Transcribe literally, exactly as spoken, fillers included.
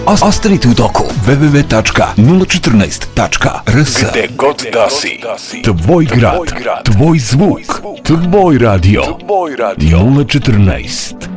Ostani tu u toku. w w w tačka nula četrnaest tačka r s. Gde god da si. Tvoj grad, tvoj zvuk, tvoj radio. nula četrnaest.